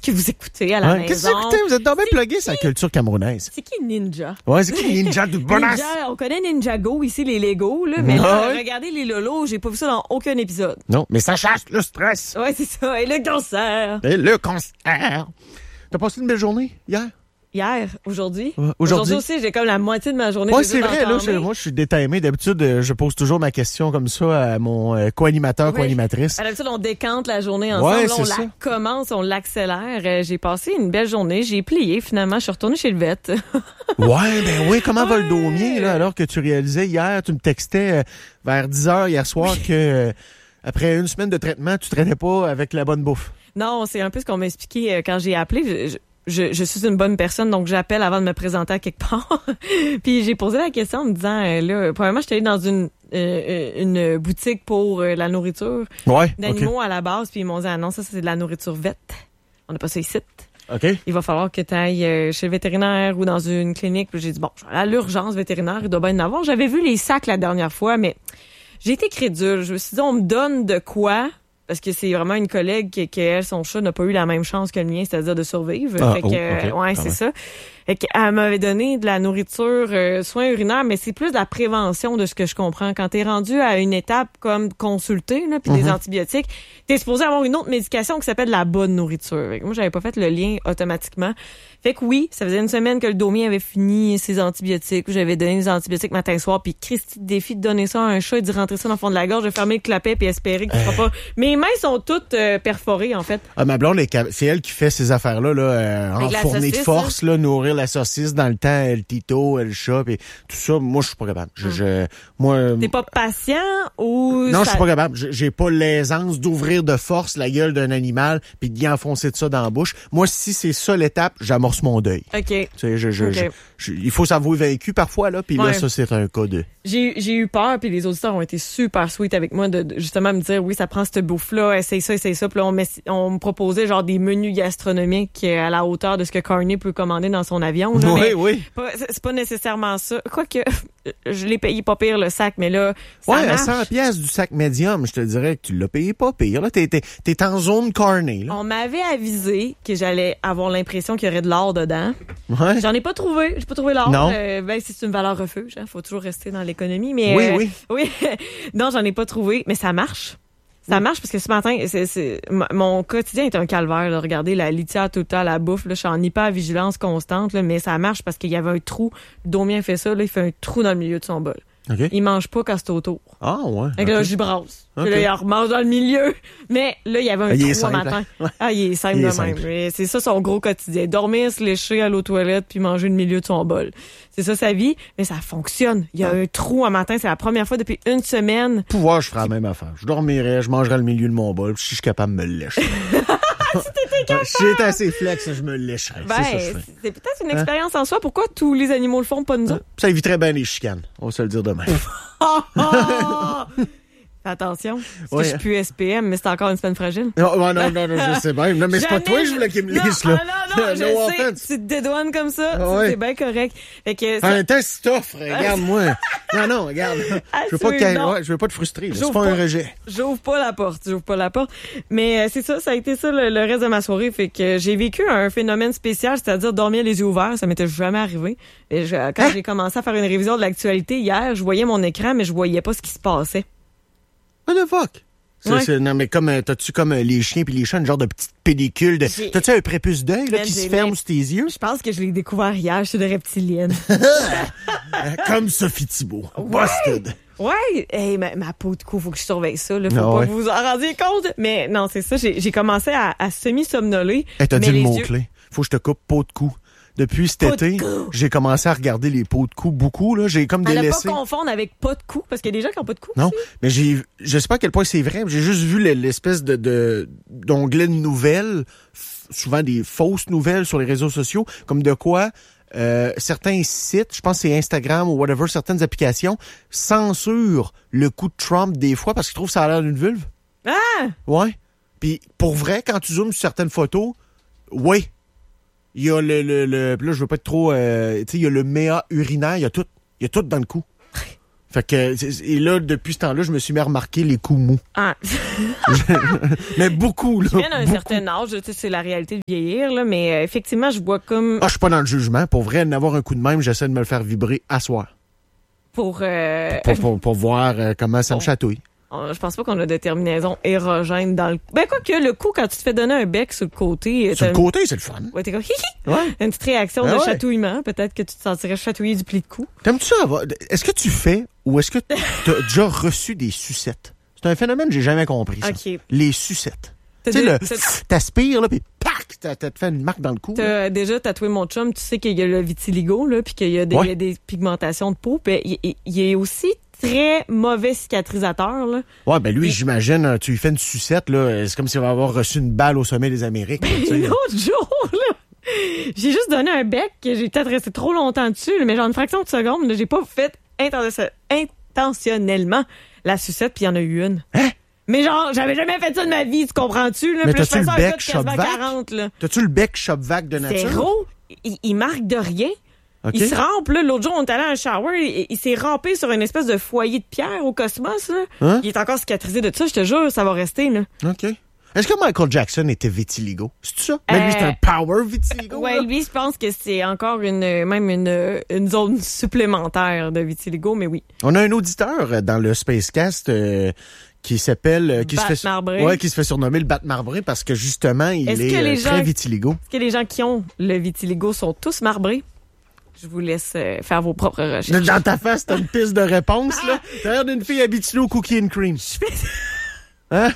que vous écoutez à la maison. Qu'est-ce que vous écoutez? Vous êtes donc bien plugués sur la culture camerounaise. C'est qui Ninja? Ouais, c'est qui Ninja de bonasse? Ninja, on connaît Ninjago ici, les Lego, là, mais là, regardez les Lolos, j'ai pas vu ça dans aucun épisode. Non, mais ça chasse le stress. Ouais, c'est ça. Et le cancer. T'as passé une belle journée hier? Hier, aujourd'hui. Ouais, aujourd'hui aussi, j'ai comme la moitié de ma journée. Ouais, c'est vrai, là, moi, je suis détimé. D'habitude, je pose toujours ma question comme ça à mon co-animateur, co-animatrice. À l'habitude, on décante la journée ensemble. Ouais, là, on la commence, on l'accélère. J'ai passé une belle journée. J'ai plié, finalement. Je suis retournée chez le vet. Oui. Comment va le Daumier, là, alors que tu réalisais hier, tu me textais vers 10h hier soir que après une semaine de traitement, tu traitais pas avec la bonne bouffe. Non, c'est un peu ce qu'on m'a expliqué quand j'ai appelé. Je suis une bonne personne, donc j'appelle avant de me présenter à quelque part. Puis j'ai posé la question en me disant, là, premièrement, j'étais allée dans une boutique pour la nourriture d'animaux à la base, puis ils m'ont dit, ah non, ça c'est de la nourriture vet. On n'a pas ça ici. Okay. Il va falloir que tu ailles chez le vétérinaire ou dans une clinique. Puis j'ai dit, bon, je vais aller à l'urgence vétérinaire, il doit bien en avoir. J'avais vu les sacs la dernière fois, mais j'ai été crédule. Je me suis dit, on me donne de quoi? Parce que c'est vraiment une collègue qui elle, son chat n'a pas eu la même chance que le mien, c'est-à-dire de survivre. C'est ça. Fait qu'elle m'avait donné de la nourriture, soins urinaires, mais c'est plus de la prévention de ce que je comprends. Quand t'es rendu à une étape comme consulter, là, puis des antibiotiques, t'es supposé avoir une autre médication qui s'appelle la bonne nourriture. Fait que moi, j'avais pas fait le lien automatiquement. Fait que oui, ça faisait une semaine que le Daumier avait fini ses antibiotiques. J'avais donné des antibiotiques matin soir, puis Christy, défi de donner ça à un chat et d'y rentrer ça dans le fond de la gorge, de fermer le clapet puis espérer qu'il ne fera pas. Mes mains sont toutes perforées, en fait. Ah, ma blonde, c'est elle qui fait ces affaires-là, en fournée de force, là, nourrir la saucisse dans le temps, le tito, le chat, puis tout ça. Moi, je suis pas capable. T'es pas patient ou... Non, je suis pas capable. J'ai pas l'aisance d'ouvrir de force la gueule d'un animal puis d'y enfoncer de ça dans la bouche. Moi, si c'est ça l'étape, j'amorce mon deuil. OK. Tu sais, il faut s'avouer vaincu parfois, là, puis là, ça, c'est un cas de... J'ai eu peur, puis les auditeurs ont été super sweet avec moi de justement me dire, oui, ça prend cette bouffe-là, essaye ça. Puis là, on me proposait genre des menus gastronomiques à la hauteur de ce que Carney peut commander dans son avion. Là, oui. C'est pas nécessairement ça. Quoique, je l'ai payé pas pire le sac, mais là, ça marche. À 100 pièces du sac médium, je te dirais que tu l'as payé pas pire. Là, t'es en zone Carney. Là. On m'avait avisé que j'allais avoir l'impression qu'il y aurait de l'or dedans. Ouais. J'en ai pas trouvé. J'ai pas trouvé l'or. Non. C'est une valeur refuge. Hein. Faut toujours rester dans l'économie. Mais oui. Non, j'en ai pas trouvé. Mais ça marche. Ça marche parce que ce matin, mon quotidien est un calvaire. Là. Regardez la litière tout le temps, la bouffe. Là, je suis en hyper-vigilance constante, là, mais ça marche parce qu'il y avait un trou. Domien fait ça, là, il fait un trou dans le milieu de son bol. Okay. Il mange pas quand c'est autour. Ah ouais. Fait que là, j'y brasse. Okay. Là, il en remange dans le milieu. Mais là, il y avait un trou ce matin. Ouais. Ah, il est simple de même. Mais c'est ça son gros quotidien. Dormir, se lécher, aller aux toilettes, puis manger le milieu de son bol. C'est ça sa vie, mais ça fonctionne. Il y a un trou un matin, c'est la première fois depuis une semaine. Pouvoir, je ferais la même affaire. Je dormirais, je mangerais le milieu de mon bol, puis si je suis capable de me le lécher. Si j'étais assez flex, je me le lécherais. C'est ça que je fais. C'est peut-être une expérience en soi. Pourquoi tous les animaux le font, pas nous autres? Ça éviterait bien les chicanes. On va se le dire demain. Attention, parce que je suis plus SPM, mais c'est encore une semaine fragile. Non, je sais bien. Non, mais c'est pas toi que je voulais qu'il me lisse, là. Non, je sais. Tu te dédouanes comme ça, c'est bien correct. Fait que en même temps, si t'offres, regarde-moi. Non, regarde. Je veux pas te frustrer. C'est pas un rejet. J'ouvre pas la porte. Mais c'est ça, ça a été ça le reste de ma soirée. Fait que j'ai vécu un phénomène spécial, c'est-à-dire dormir les yeux ouverts. Ça m'était jamais arrivé. Et quand j'ai commencé à faire une révision de l'actualité hier, je voyais mon écran, mais je voyais pas ce qui se passait. What the fuck? Non, mais t'as-tu comme les chiens puis les chats, une genre de petite pellicule de... T'as-tu un prépuce d'œil, là, qui se ferme sous tes yeux? Je pense que je l'ai découvert hier, je suis de reptilienne. Comme Sophie Thibault. Busted. Ouais, hey, ma peau de cou, faut que je surveille ça, là. Faut pas que vous vous en rendiez compte. Mais non, c'est ça, j'ai commencé à semi-somnoler. T'as dit le mot-clé. Faut que je te coupe peau de cou. Depuis cet été, j'ai commencé à regarder les peaux de cou beaucoup. Là. J'ai comme délaissé. Ne pas confondre avec pas de cou, parce qu'il y a des gens qui n'ont pas de cou. Non, mais je sais pas à quel point c'est vrai. J'ai juste vu l'espèce d'onglet de nouvelles, souvent des fausses nouvelles sur les réseaux sociaux, comme de quoi certains sites, je pense que c'est Instagram ou whatever, certaines applications, censurent le coup de Trump des fois parce qu'ils trouvent que ça a l'air d'une vulve. Ah! Ouais. Puis pour vrai, quand tu zoomes sur certaines photos, oui. Il y a là, je veux pas être trop... tu sais, il y a le méa urinaire, il y a tout dans le cou. Fait que, et là, depuis ce temps-là, je me suis mis à remarquer les coups mous. Ah. Mais beaucoup, là. Je viens d'un certain âge, tu sais, c'est la réalité de vieillir, là, mais effectivement, je vois comme... Ah, je suis pas dans le jugement. Pour vrai, d'avoir un coup de même, j'essaie de me le faire vibrer à soir. Pour voir comment ça me chatouille. Je pense pas qu'on a de terminaison érogène dans le... Ben, quoi que le coup, quand tu te fais donner un bec sur le côté... Sur le côté, c'est le fun. Ouais, t'es comme hihi! Ouais. Une petite réaction de chatouillement. Peut-être que tu te sentirais chatouiller du pli de cou. T'aimes-tu ça avoir... Est-ce que tu fais ou est-ce que t'as déjà reçu des sucettes? C'est un phénomène que j'ai jamais compris, ça. Okay. Les sucettes. Tu sais, t'aspires, là, puis pac, t'as fait une marque dans le cou. T'as déjà tatoué mon chum, tu sais qu'il y a le vitiligo, là, puis qu'il y a des pigmentations de peau, puis il est aussi très mauvais cicatrisateur, là. Ouais, ben lui, j'imagine, tu lui fais une sucette, là, c'est comme s'il va avoir reçu une balle au sommet des Amériques. L'autre jour, là, j'ai juste donné un bec, j'ai peut-être resté trop longtemps dessus, mais genre une fraction de seconde, là, j'ai pas fait intentionnellement la sucette, puis il y en a eu une. Hein? Mais genre, j'avais jamais fait ça de ma vie, tu comprends-tu? Là? Mais puis t'as-tu le bec Shop-Vac? 40, là. T'as-tu le bec Shop-Vac de nature? Zéro. Il marque de rien. Okay. Il se rampe, là. L'autre jour, on est allé à un shower, il s'est rampé sur une espèce de foyer de pierre au Cosmos, là. Hein? Il est encore cicatrisé de ça, je te jure, ça va rester, là. OK. Est-ce que Michael Jackson était vitiligo? C'est ça? Mais lui, c'est un power vitiligo? Ouais, lui, je pense que c'est encore une zone supplémentaire de vitiligo, mais oui. On a un auditeur dans le Spacecast qui s'appelle... qui se fait surnommer le Bat Marbré parce que justement, il est très vitiligo. Est-ce que les gens qui ont le vitiligo sont tous marbrés? Je vous laisse faire vos propres recherches. Dans ta face, t'as une piste de réponse, là. T'as l'air d'une fille habituée au cookie and cream. Hein?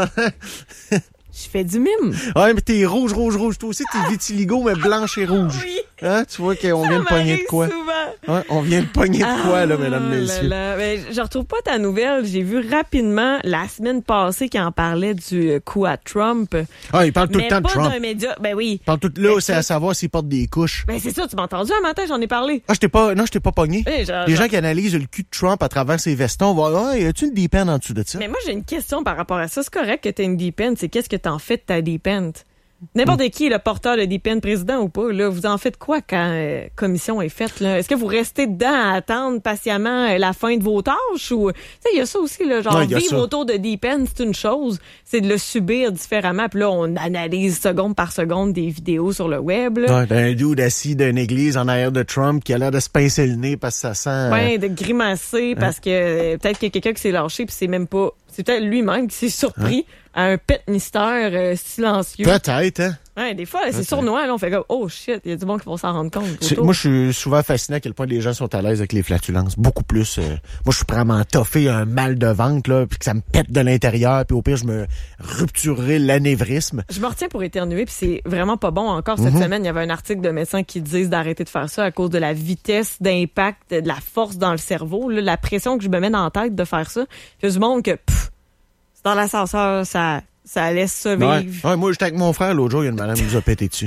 Je fais du mime. Ouais, mais t'es rouge. Toi aussi, t'es vitiligo, mais blanche et rouge. Oui. Hein? Tu vois qu'on vient de pogner de quoi? Souvent. Ouais, on vient de pogner de quoi, là, mesdames, messieurs? Mais je retrouve pas ta nouvelle. J'ai vu rapidement la semaine passée qu'il en parlait du coup à Trump. Ah, il parle tout le temps de Trump. D'un média. Ben oui. Il parle tout là, c'est à savoir s'il porte des couches. Ben c'est ça, tu m'as entendu un matin, j'en ai parlé. Ah, je t'ai pas pogné. Les gens qui analysent le cul de Trump à travers ses vestons vont dire, y a-tu une deep end en dessous de ça? Mais moi, j'ai une question par rapport à ça. C'est correct que t'aies une deep end. C'est qu'est-ce que t'en fais de ta deep end? N'importe qui est le porteur de deep end, président ou pas, là, vous en faites quoi quand commission est faite, là? Est-ce que vous restez dedans à attendre patiemment la fin de vos tâches ou, tu sais, il y a ça aussi, là, genre, vivre autour de deep end, c'est une chose, c'est de le subir différemment, puis là, on analyse seconde par seconde des vidéos sur le web, là. Ouais, d'un dude assis d'une église en arrière de Trump qui a l'air de se pincer le nez parce que ça sent... Ouais, de grimacer parce que peut-être qu'il y a quelqu'un qui s'est lâché puis c'est même pas... C'est peut-être lui-même qui s'est surpris à un pet mystère silencieux. Peut-être, hein? Ouais, des fois, c'est sournois, là, on fait comme, oh shit, il y a du monde qui vont s'en rendre compte. Moi, je suis souvent fasciné à quel point les gens sont à l'aise avec les flatulences. Beaucoup plus. Moi, je suis vraiment toffé un mal de ventre, là, puis que ça me pète de l'intérieur, puis au pire, je me rupturerai l'anévrisme. Je me retiens pour éternuer, puis c'est vraiment pas bon. Encore cette semaine, il y avait un article de médecins qui disent d'arrêter de faire ça à cause de la vitesse d'impact, de la force dans le cerveau, là, la pression que je me mets dans la tête de faire ça. Il y a du monde que, c'est dans l'ascenseur, ça laisse se vivre. Ouais, moi, j'étais avec mon frère l'autre jour, il y a une madame qui nous a pété dessus.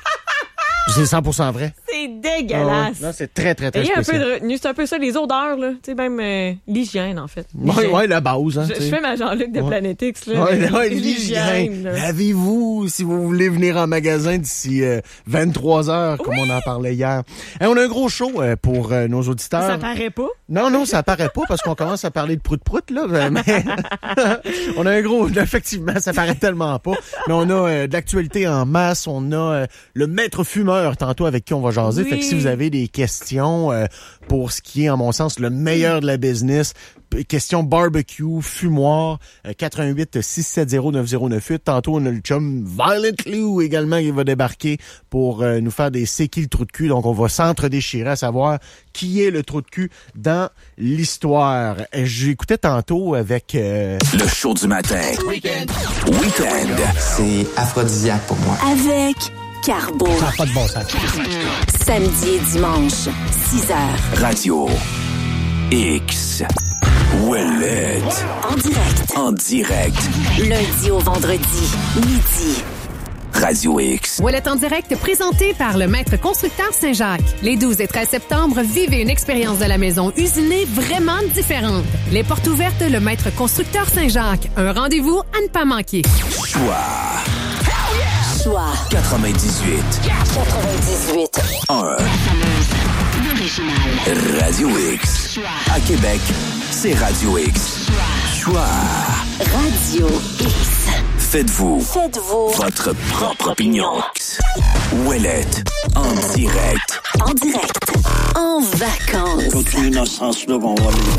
C'est 100% vrai. C'est dégueulasse. Non, c'est très, très, très spécial. Il y a un peu de retenue. C'est un peu ça, les odeurs, là. Tu sais, même l'hygiène, en fait. Ouais, la base, hein. Je fais ma Jean-Luc de Planet X, là. Ouais, l'hygiène. Lavez-vous si vous voulez venir en magasin d'ici 23h, comme on en parlait hier. On a un gros show pour nos auditeurs. Ça paraît pas? Non, ça paraît pas parce qu'on commence à parler de prout-prout, là. Mais on a un gros... Effectivement, ça paraît tellement pas. Mais on a de l'actualité en masse. On a le maître fumeur tantôt avec qui on va jaser. Fait que si vous avez des questions pour ce qui est, en mon sens, le meilleur de la business, question barbecue, fumoir, 88-670-9098. Tantôt, on a le chum Violent Lou également qui va débarquer pour nous faire des c'est qui le trou de cul. Donc, on va s'entre-déchirer à savoir qui est le trou de cul dans l'histoire. J'écoutais tantôt avec... Le show du matin. Weekend. C'est aphrodisiaque pour moi. Avec... Carbo. Ça n'a pas de bon sens. Samedi et dimanche, 6h. Radio X. Ouellette. En direct. Lundi au vendredi, midi. Radio X. Ouellette en direct, présenté par le Maître Constructeur Saint-Jacques. Les 12 et 13 septembre, vivez une expérience de la maison usinée vraiment différente. Les portes ouvertes, le Maître Constructeur Saint-Jacques. Un rendez-vous à ne pas manquer. Choix 98. 98. 1. Radio X. À Québec, c'est Radio X. Choix. Radio X. Faites-vous votre propre opinion. Ouellette, en direct. En vacances. Toute l'innocence, là, on va